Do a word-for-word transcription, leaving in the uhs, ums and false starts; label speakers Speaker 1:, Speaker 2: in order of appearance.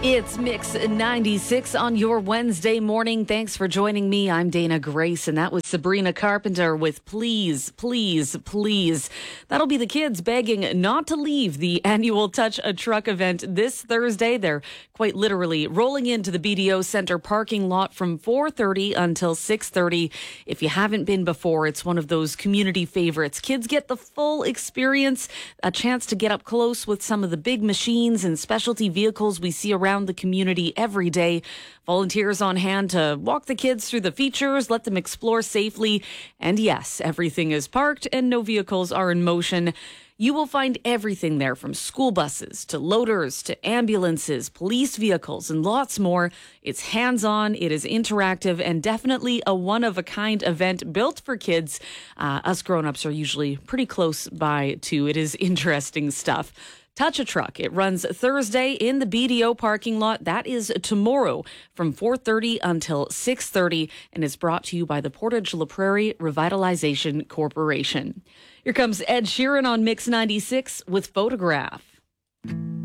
Speaker 1: It's Mix ninety-six on your Wednesday morning. Thanks for joining me. I'm Dana Grace, and that was Sabrina Carpenter with Please, Please, Please. That'll be the kids begging not to leave the annual Touch a Truck event this Thursday. They're quite literally rolling into the B D O Center parking lot from four thirty until six thirty. If you haven't been before, it's one of those community favorites. Kids get the full experience, a chance to get up close with some of the big machines and specialty vehicles we see around the community every day. Volunteers on hand to walk the kids through the features, let them explore safely. And yes, everything is parked and no vehicles are in motion. You will find everything there, from school buses to loaders to ambulances, police vehicles, and lots more. It's hands-on, it is interactive, and definitely a one-of-a-kind event built for kids. Uh, us grown-ups are usually pretty close by, too. It is interesting stuff. Touch a Truck. It runs Thursday in the B D O parking lot. That is tomorrow from four thirty until six thirty, and is brought to you by the Portage La Prairie Revitalization Corporation. Here comes Ed Sheeran on Mix ninety-six with Photograph.